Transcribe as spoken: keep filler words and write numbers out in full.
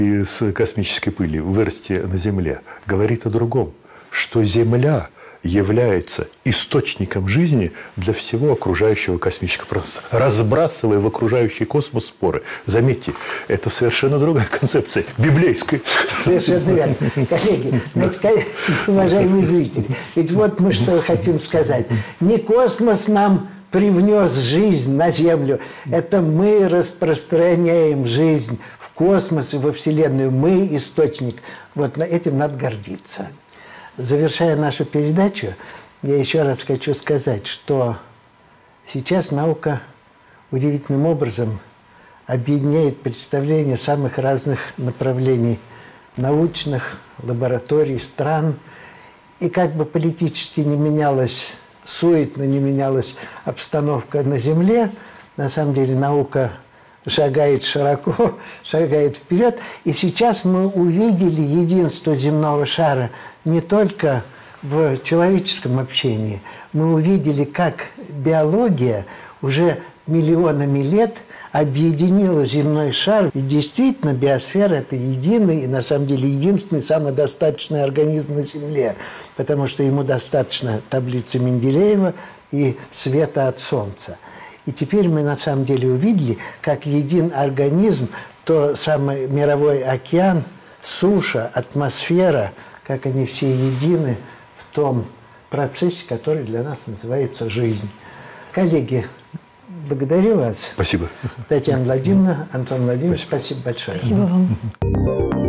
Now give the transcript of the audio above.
из космической пыли вырасти на Земле говорит о другом, что Земля является источником жизни для всего окружающего космического пространства, разбрасывая в окружающий космос споры. Заметьте, это совершенно другая концепция, библейская. Совершенно верно. Коллеги, значит, уважаемые зрители, ведь вот мы что хотим сказать. Не космос нам привнес жизнь на Землю, это мы распространяем жизнь в космос и во Вселенную. Мы источник. Вот этим надо гордиться. Завершая нашу передачу, я еще раз хочу сказать, что сейчас наука удивительным образом объединяет представления самых разных направлений научных, лабораторий, стран. И как бы политически не менялась, суетно не менялась обстановка на Земле, на самом деле наука шагает широко, шагает вперед. И сейчас мы увидели единство земного шара не только в человеческом общении. Мы увидели, как биология уже миллионами лет объединила земной шар. И действительно, биосфера – это единый и, на самом деле, единственный самодостаточный организм на Земле, потому что ему достаточно таблицы Менделеева и света от Солнца. И теперь мы на самом деле увидели, как един организм, то самый мировой океан, суша, атмосфера, как они все едины в том процессе, который для нас называется жизнь. Коллеги, благодарю вас. Спасибо. Татьяна Владимировна, Антон Владимирович, спасибо, спасибо большое. Спасибо вам.